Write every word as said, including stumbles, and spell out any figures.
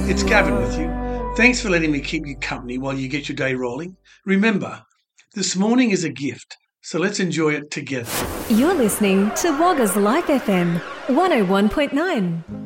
It's Gavin with you. Thanks for letting me keep you company while you get your day rolling. Remember, this morning is a gift, so let's enjoy it together. You're listening to Wagga's Life F M one oh one point nine.